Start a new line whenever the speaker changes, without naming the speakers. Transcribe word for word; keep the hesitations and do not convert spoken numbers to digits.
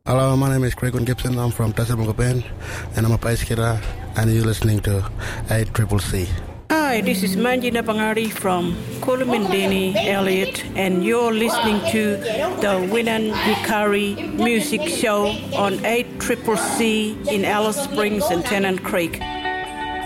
Hello, my name is Craig Gibson. I'm from Tasmania Band, and I'm a bass guitar, and you're listening to eight C C.
Hi, this is Manjina Pangari from Kulumindini Elliott, and you're listening to the Winan Hikari Music Show on eight C C in Alice Springs and Tennant Creek.